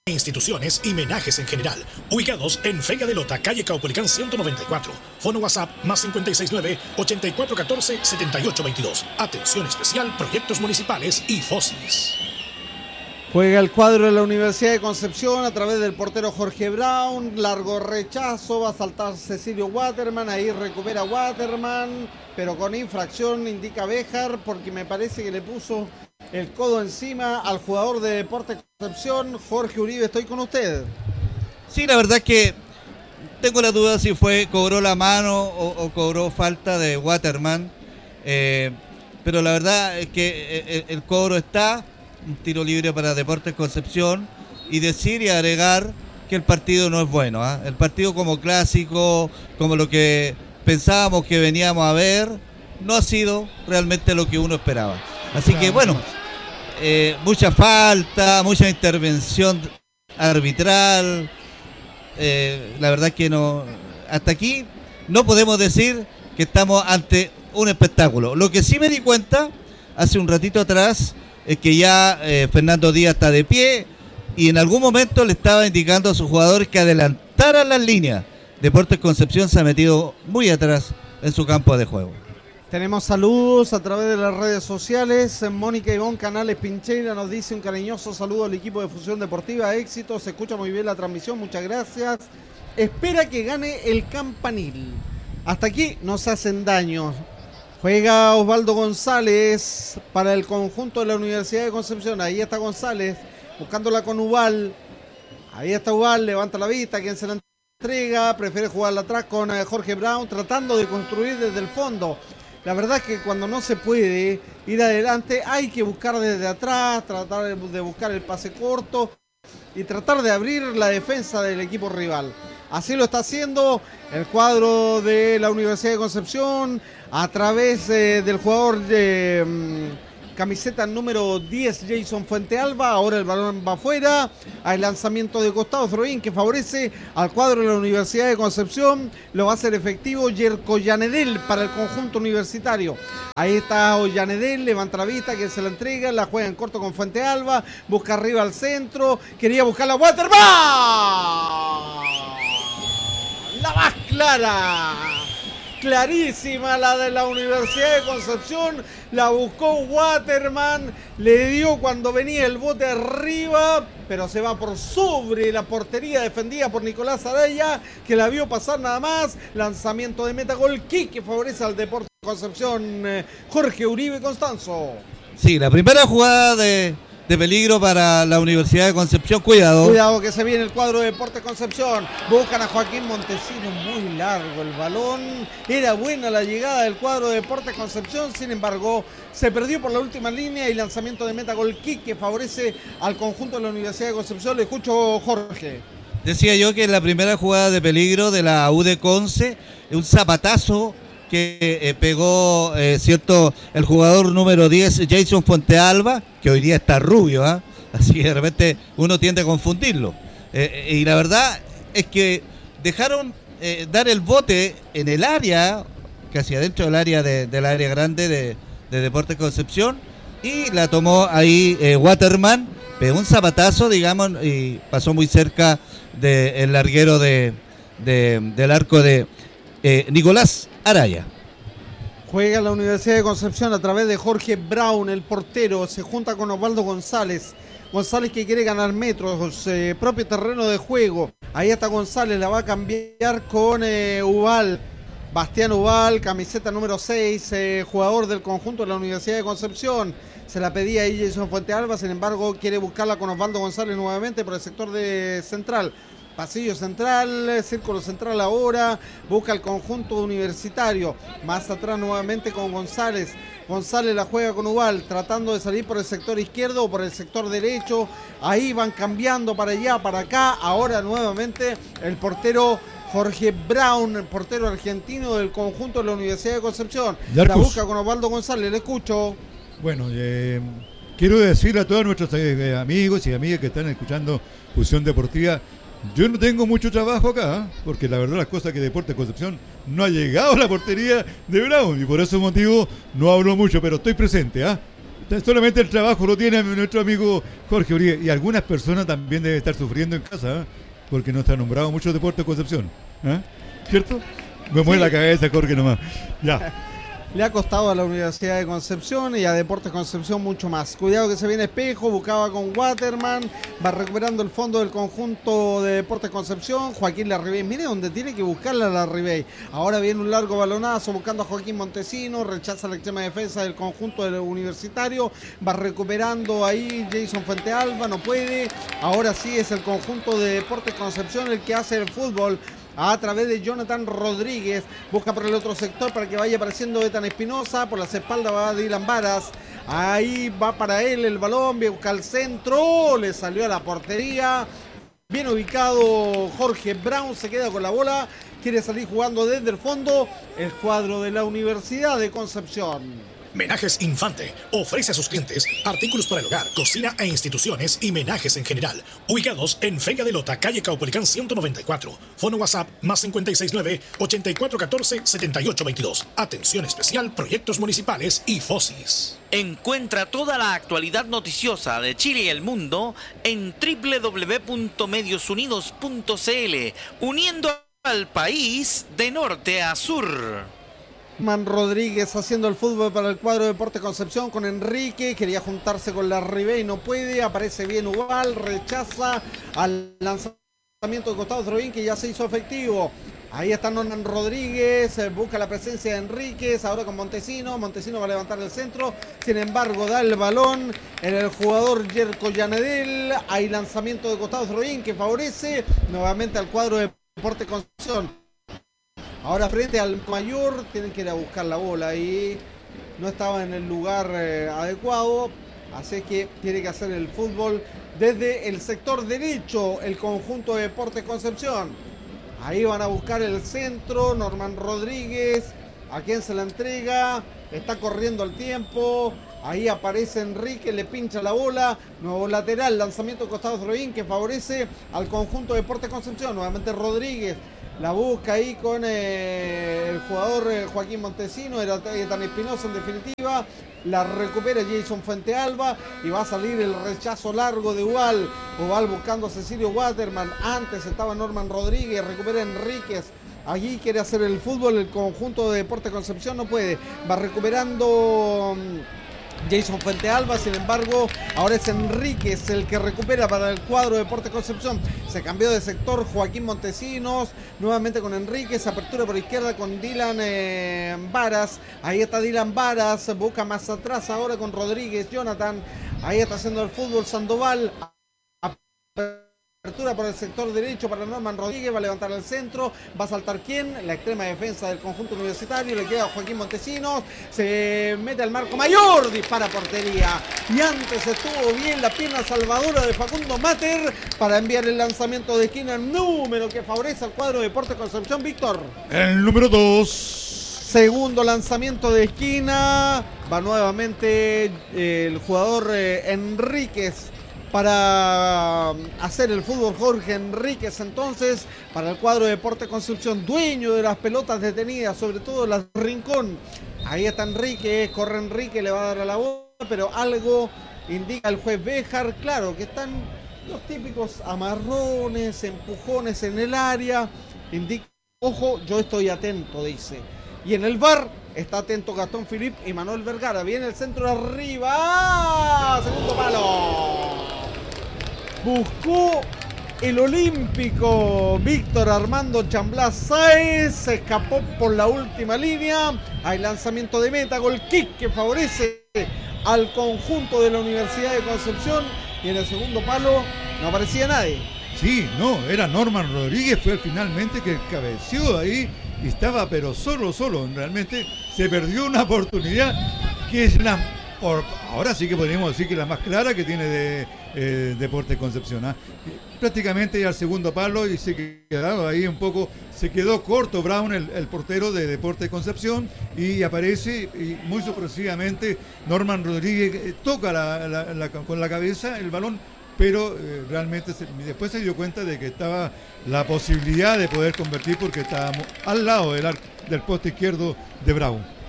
Instituciones y menajes en general, ubicados en Feria de Lota, calle Caupolicán 194. Fono WhatsApp más 569-8414-7822. Atención especial, proyectos municipales y FOSIS. Juega el cuadro de la Universidad de Concepción a través del portero Jorge Brown. Largo rechazo, va a saltar Cecilio Waterman. Ahí recupera Waterman, pero con infracción, indica Béjar, porque me parece que le puso el codo encima al jugador de Deportes Concepción. Jorge Uribe, estoy con usted. Sí, la verdad es que tengo la duda si cobró la mano o cobró falta de Waterman. Pero la verdad es que el cobro está. Un tiro libre para Deportes Concepción, y decir y agregar que el partido no es bueno, ¿eh? El partido como clásico, como lo que pensábamos que veníamos a ver, no ha sido realmente lo que uno esperaba. Así que bueno, mucha falta, mucha intervención arbitral, la verdad que no, hasta aquí no podemos decir que estamos ante un espectáculo. Lo que sí me di cuenta hace un ratito atrás es que ya Fernando Díaz está de pie y en algún momento le estaba indicando a sus jugadores que adelantaran las líneas. Deportes Concepción se ha metido muy atrás en su campo de juego. Tenemos saludos a través de las redes sociales. Mónica Ivonne Canales Pincheira nos dice un cariñoso saludo al equipo de Fusión Deportiva. Éxito, se escucha muy bien la transmisión, muchas gracias. Espera que gane el Campanil. Hasta aquí nos hacen daño. Juega Osvaldo González para el conjunto de la Universidad de Concepción. Ahí está González buscándola con Ubal. Ahí está Ubal, levanta la vista, quien se la entrega. Prefiere jugarla atrás con Jorge Brown, tratando de construir desde el fondo. La verdad es que cuando no se puede ir adelante, hay que buscar desde atrás, tratar de buscar el pase corto y tratar de abrir la defensa del equipo rival. Así lo está haciendo el cuadro de la Universidad de Concepción a través del jugador de camiseta número 10, Jason Fuentealba. Ahora el balón va afuera. Hay lanzamiento de costado, throw-in, que favorece al cuadro de la Universidad de Concepción. Lo va a hacer efectivo Yerko Ollanedel para el conjunto universitario. Ahí está Ollanedel, levanta la vista, que se la entrega, la juega en corto con Fuentealba, busca arriba al centro, quería buscar la Waterman. La más clara, clarísima la de la Universidad de Concepción, la buscó Waterman, le dio cuando venía el bote arriba, pero se va por sobre la portería defendida por Nicolás Araya, que la vio pasar nada más. Lanzamiento de meta, gol kick que favorece al Deportes Concepción. Jorge Uribe Constanzo. Sí, la primera jugada de peligro para la Universidad de Concepción. Cuidado que se viene el cuadro de Deportes Concepción. Buscan a Joaquín Montesino, muy largo el balón. Era buena la llegada del cuadro de Deportes Concepción, sin embargo se perdió por la última línea y lanzamiento de meta gol kick que favorece al conjunto de la Universidad de Concepción. Le escucho, Jorge. Decía yo que en la primera jugada de peligro de la U de Conce, un zapatazo que pegó el jugador número 10, Jason Fuentealba, que hoy día está rubio, así que de repente uno tiende a confundirlo. Y la verdad es que dejaron dar el bote en el área, casi adentro del área del área grande de Deportes Concepción, y la tomó ahí Waterman, pegó un zapatazo, digamos, y pasó muy cerca del larguero del arco de Nicolás Araya. Juega la Universidad de Concepción a través de Jorge Brown, el portero, se junta con Osvaldo González. González que quiere ganar metros, propio terreno de juego. Ahí está González, la va a cambiar con Ubal. Bastián Ubal, camiseta número 6, jugador del conjunto de la Universidad de Concepción. Se la pedía ahí Jason Fuentealba, sin embargo quiere buscarla con Osvaldo González nuevamente por el sector de central. Pasillo central, círculo central ahora, busca el conjunto universitario, más atrás nuevamente con González. González la juega con Ubal, tratando de salir por el sector izquierdo o por el sector derecho. Ahí van cambiando para allá, para acá. Ahora nuevamente el portero Jorge Brown, el portero argentino del conjunto de la Universidad de Concepción. La busca con Osvaldo González, le escucho. Bueno, quiero decir a todos nuestros amigos y amigas que están escuchando Fusión Deportiva, yo no tengo mucho trabajo acá, porque la verdad las cosas que Deportes Concepción no ha llegado a la portería de Brown y por ese motivo no hablo mucho, pero estoy presente, Solamente el trabajo lo tiene nuestro amigo Jorge Uribe. Y algunas personas también deben estar sufriendo en casa, ¿eh? Porque no está nombrado mucho Deportes Concepción. ¿Eh? ¿Cierto? Me mueve la cabeza, Jorge, nomás. Ya. Le ha costado a la Universidad de Concepción y a Deportes Concepción mucho más. Cuidado que se viene Espejo, buscaba con Waterman, va recuperando el fondo del conjunto de Deportes Concepción. Joaquín Larribey, mire donde tiene que buscarla Larribey. Ahora viene un largo balonazo buscando a Joaquín Montesino, rechaza la extrema defensa del conjunto del Universitario, va recuperando ahí Jason Fuentealba, no puede. Ahora sí es el conjunto de Deportes Concepción el que hace el fútbol a través de Jonathan Rodríguez, busca por el otro sector para que vaya apareciendo Ethan Espinosa, por las espaldas va Dylan Varas, ahí va para él el balón, busca el centro, le salió a la portería, bien ubicado Jorge Brown, se queda con la bola, quiere salir jugando desde el fondo el cuadro de la Universidad de Concepción. Menajes Infante ofrece a sus clientes artículos para el hogar, cocina e instituciones y menajes en general. Ubicados en Vega de Lota, calle Caupolicán 194. Fono WhatsApp más 569-8414-7822. Atención especial, proyectos municipales y FOSIS. Encuentra toda la actualidad noticiosa de Chile y el mundo en www.mediosunidos.cl, uniendo al país de norte a sur. Man Rodríguez haciendo el fútbol para el cuadro de Deportes Concepción con Enrique, quería juntarse con Larribey, no puede, aparece bien Ubal, rechaza al lanzamiento de costado Trovin que ya se hizo efectivo. Ahí está Norman Rodríguez, busca la presencia de Enríquez, ahora con Montesino va a levantar el centro, sin embargo da el balón en el jugador Yerko Yanedel, hay lanzamiento de costado Trovin que favorece nuevamente al cuadro de Deportes Concepción. Ahora frente al mayor, tienen que ir a buscar la bola ahí. No estaba en el lugar adecuado. Así que tiene que hacer el fútbol desde el sector derecho el conjunto de Deportes Concepción. Ahí van a buscar el centro. Norman Rodríguez. ¿A quién se la entrega? Está corriendo el tiempo. Ahí aparece Enrique, le pincha la bola. Nuevo lateral, lanzamiento costado Robín que favorece al conjunto de Deportes Concepción. Nuevamente Rodríguez. La busca ahí con el jugador Joaquín Montesino, era tan Espinosa en definitiva, la recupera Jason Fuentealba y va a salir el rechazo largo de Ubal buscando a Cecilio Waterman, antes estaba Norman Rodríguez, recupera Enríquez, allí quiere hacer el fútbol, el conjunto de Deportes Concepción no puede, va recuperando Jason Fuentealba, sin embargo, ahora es Enríquez el que recupera para el cuadro de Deportes Concepción. Se cambió de sector Joaquín Montesinos, nuevamente con Enríquez, apertura por izquierda con Dylan Varas. Ahí está Dylan Varas, busca más atrás ahora con Rodríguez, Jonathan. Ahí está haciendo el fútbol Sandoval. Apertura por el sector derecho para Norman Rodríguez, va a levantar el centro, va a saltar quién, la extrema defensa del conjunto universitario, le queda a Joaquín Montesinos, se mete al marco mayor, dispara portería y antes estuvo bien la pierna salvadora de Facundo Mater para enviar el lanzamiento de esquina, número que favorece al cuadro de Deportes Concepción. Víctor, el número 2. segundo lanzamiento de esquina, va nuevamente el jugador Enríquez para hacer el fútbol. Jorge Enríquez entonces para el cuadro de Deportes Concepción, dueño de las pelotas detenidas, sobre todo las de Rincón. Ahí está Enrique, corre Enrique, le va a dar a la bola, pero algo indica el juez Béjar, claro que están los típicos amarrones, empujones en el área, indica, ojo, yo estoy atento, dice. Y en el VAR está atento Gastón Filip y Manuel Vergara. Viene el centro arriba. ¡Ah! Segundo palo. Buscó el olímpico Víctor Armando Chamblas Sáez. Se escapó por la última línea. Hay lanzamiento de meta. Gol kick que favorece al conjunto de la Universidad de Concepción. Y en el segundo palo no aparecía nadie. Sí, no, era Norman Rodríguez, fue finalmente que cabeció ahí y estaba pero solo, realmente se perdió una oportunidad que es ahora sí que podríamos decir que la más clara que tiene de Deportes Concepción, ¿eh? Prácticamente al segundo palo y se quedaba ahí un poco, se quedó corto Brown, el portero de Deportes Concepción, y aparece y muy sorpresivamente Norman Rodríguez toca con la cabeza el balón, pero realmente después se dio cuenta de que estaba la posibilidad de poder convertir porque estábamos al lado del poste izquierdo de Brown.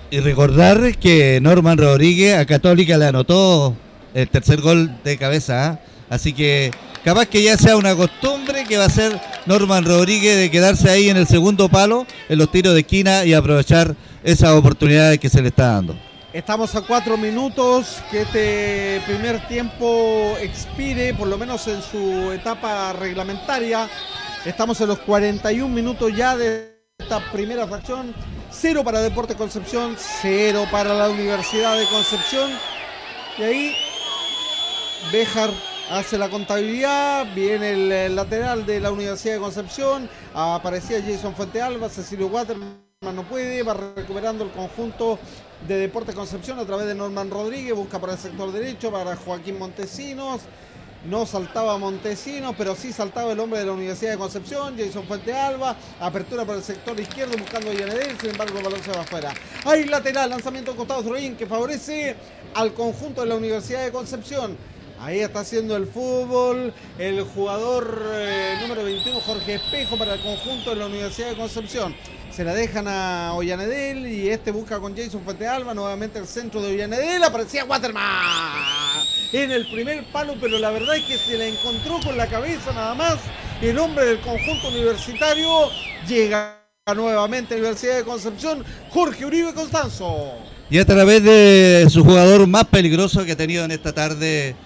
Y recordar que Norman Rodríguez a Católica le anotó el tercer gol de cabeza, ¿eh? Así que capaz que ya sea una costumbre que va a ser Norman Rodríguez de quedarse ahí en el segundo palo, en los tiros de esquina y aprovechar esas oportunidades que se le está dando. Estamos a 4 minutos, que este primer tiempo expire, por lo menos en su etapa reglamentaria. Estamos en los 41 minutos ya de esta primera fracción. 0 para Deportes Concepción, 0 para la Universidad de Concepción. Y ahí Béjar hace la contabilidad, viene el lateral de la Universidad de Concepción, aparecía Jason Fuentealba, Cecilio Waterman no puede, va recuperando el conjunto de Deportes Concepción a través de Norman Rodríguez, busca para el sector derecho, para Joaquín Montesinos, no saltaba Montesinos, pero sí saltaba el hombre de la Universidad de Concepción, Jason Fuentealba, apertura por el sector izquierdo buscando a Yanedel, sin embargo el balón se va afuera. Hay lateral, lanzamiento de costado Zurrín que favorece al conjunto de la Universidad de Concepción. Ahí está haciendo el fútbol el jugador número 21, Jorge Espejo, para el conjunto de la Universidad de Concepción. Se la dejan a Ollanedel y este busca con Jason Fuentealba, nuevamente el centro de Ollanedel, aparecía Waterman en el primer palo, pero la verdad es que se la encontró con la cabeza nada más. El hombre del conjunto universitario llega nuevamente a la Universidad de Concepción, Jorge Uribe Constanzo. Y a través de su jugador más peligroso que ha tenido en esta tarde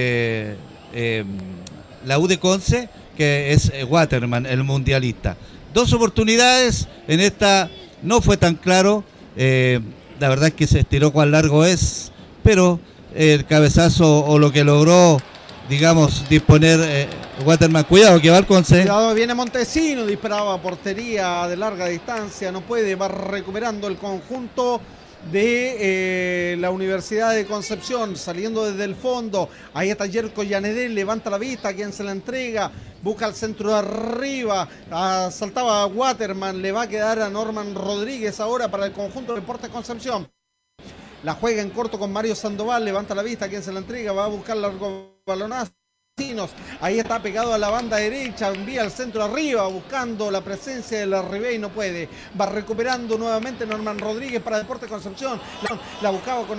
la U de Conce, que es Waterman, el mundialista. 2 oportunidades, en esta no fue tan claro, la verdad es que se estiró cuán largo es, pero el cabezazo o lo que logró, digamos, disponer Waterman, cuidado que va al Conce. Cuidado, viene Montesino, disparaba a portería de larga distancia, no puede, va recuperando el conjunto de la Universidad de Concepción, saliendo desde el fondo. Ahí está Yerko Yanedel, levanta la vista, quien se la entrega, busca el centro de arriba, saltaba a Waterman, le va a quedar a Norman Rodríguez ahora para el conjunto de Deportes Concepción. La juega en corto con Mario Sandoval, levanta la vista, quien se la entrega, va a buscar largo balonazo. Ahí está pegado a la banda derecha, envía al centro arriba, buscando la presencia de la Ribey, no puede. Va recuperando nuevamente Norman Rodríguez para Deportes Concepción. La buscaba con